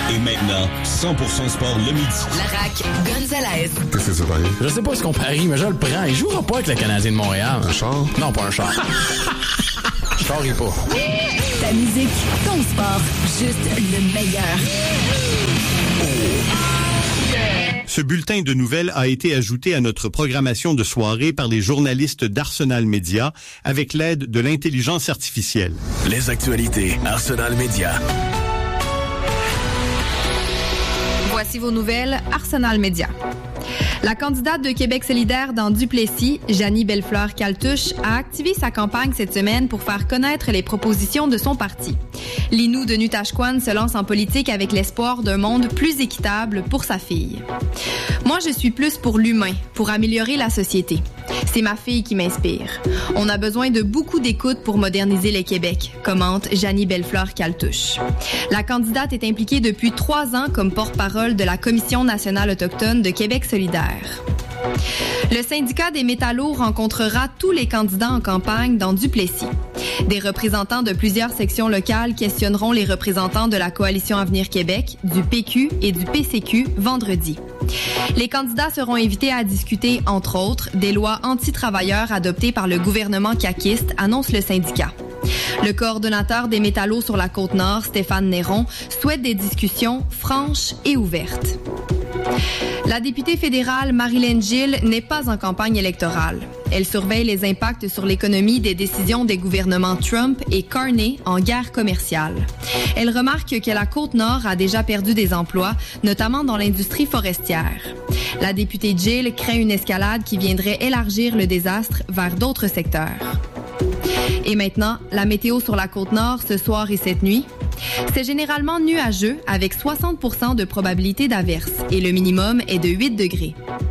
Et maintenant, 100% sport le midi. La RAQ, Gonzalez. Qu'est-ce que c'est pareil? Je sais pas ce qu'on parie, mais je le prends. Il jouera pas avec le Canadien de Montréal. Un char? Non, pas un char. Je parie pas. Ta musique, ton sport, juste le meilleur. Ce bulletin de nouvelles a été ajouté à notre programmation de soirée par les journalistes d'Arsenal Media avec l'aide de l'intelligence artificielle. Les actualités Arsenal Media. Voici vos nouvelles Arsenal Media. La candidate de Québec solidaire dans Duplessis, Janie Bellefleur-Caltouche, a activé sa campagne cette semaine pour faire connaître les propositions de son parti. Linou de Nutashquan se lance en politique avec l'espoir d'un monde plus équitable pour sa fille. Moi, je suis plus pour l'humain, pour améliorer la société. C'est ma fille qui m'inspire. On a besoin de beaucoup d'écoute pour moderniser le Québec, commente Janie Bellefleur-Caltouche. La candidate est impliquée depuis 3 ans comme porte-parole de la Commission nationale autochtone de Québec solidaire. Le syndicat des métallos rencontrera tous les candidats en campagne dans Duplessis. Des représentants de plusieurs sections locales questionneront les représentants de la Coalition Avenir Québec, du PQ et du PCQ vendredi. Les candidats seront invités à discuter, entre autres, des lois anti-travailleurs adoptées par le gouvernement caquiste, annonce le syndicat. Le coordonnateur des métallos sur la Côte-Nord, Stéphane Néron, souhaite des discussions franches et ouvertes. La députée fédérale Marilyn Gill n'est pas en campagne électorale. Elle surveille les impacts sur l'économie des décisions des gouvernements Trump et Carney en guerre commerciale. Elle remarque que la Côte-Nord a déjà perdu des emplois, notamment dans l'industrie forestière. La députée Gill craint une escalade qui viendrait élargir le désastre vers d'autres secteurs. Et maintenant, la météo sur la Côte-Nord ce soir et cette nuit. C'est généralement nuageux avec 60% de probabilité d'averse et le minimum est de 8 degrés.